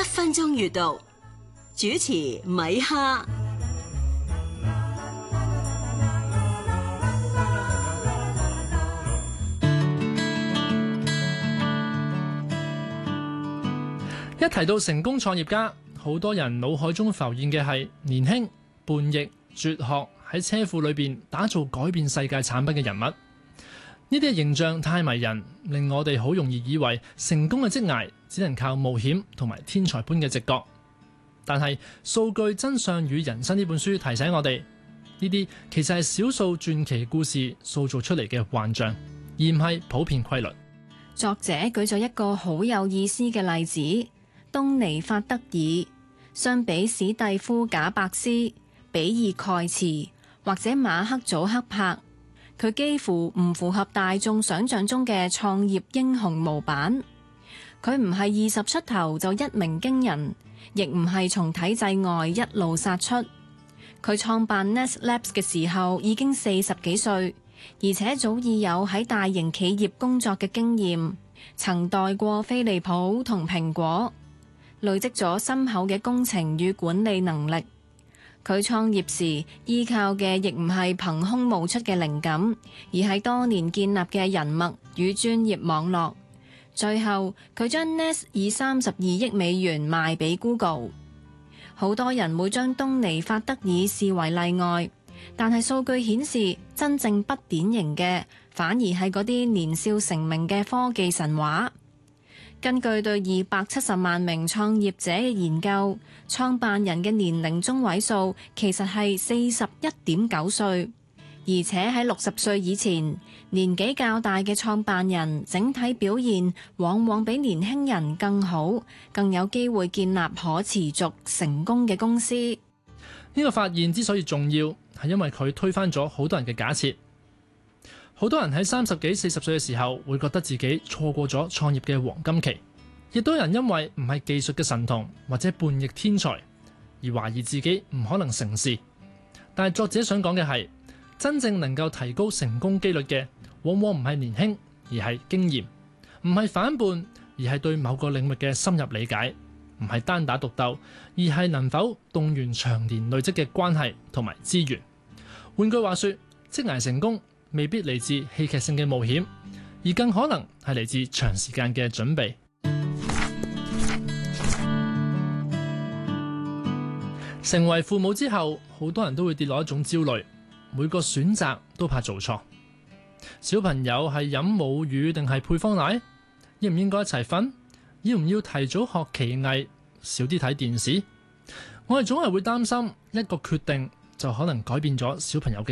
分鐘閱讀，主持米哈。 一提到成功創業家，好多人腦海中浮現嘅係年輕、叛逆、絕學，喺車庫裏邊打造改變世界產品嘅人物。呢啲形象太迷人，令我哋好容易以為成功嘅職涯只能靠冒險同埋天才般嘅直覺。但係《數據真相與人生》呢本書提醒我哋，呢啲其實係少數傳奇故事塑造出嚟嘅幻象，而唔係普遍規律。 作者舉咗一個好有意思嘅例子。東尼法德爾相比史蒂夫賈伯斯、比爾蓋茨或者馬克祖克柏，佢幾乎唔符合大眾想象中嘅創業英雄模板。佢唔係20出頭就一鳴驚人，亦唔係從體制外一路殺出。佢創辦 Nest Labs 嘅時候已經40幾歲，而且早已有喺大型企業工作嘅經驗，曾代過飛利浦同蘋果，累積咗深厚嘅工程與管理能力。佢創業時依靠嘅亦唔係憑空冒出嘅靈感，而係多年建立嘅人脈與專業網絡。最後佢將 Nest 以32億美元賣俾 Google。好多人會將東尼法德爾視為例外，但係數據顯示真正不典型嘅反而係嗰啲年少成名嘅科技神話。根據對270萬名創業者嘅研究，創辦人嘅年齡中位數其實係41.9歲，而且喺60歲以前，年紀較大嘅創辦人整體表現往往比年輕人更好，更有機會建立可持續成功嘅公司。 呢個發現之所以重要，係因為佢推翻咗好多人嘅假設。好多人喺30幾、40歲嘅時候會覺得自己錯過咗創業嘅黃金期，亦都有人因為唔係技術嘅神童或者叛逆天才而懷疑自己唔可能成事。但係作者想講嘅係，真正能夠提高成功機率嘅，往往唔係年輕，而係經驗；唔係反叛，而係對某個領域嘅深入理解；唔係單打獨鬥，而係能否動員長年累積嘅關係同埋資源。換句話說，職涯成功未必嚟自戲劇性嘅冒險，而更可能係嚟自長時間嘅準備。成為父母之後，好多人都會跌落一種焦慮，每個選擇都怕做錯。小朋友係飲母乳定係配方奶？應唔應該一齊瞓？要唔要提早學棋藝？少啲睇電視？我哋總係會擔心一個決定就可能改變咗小朋友嘅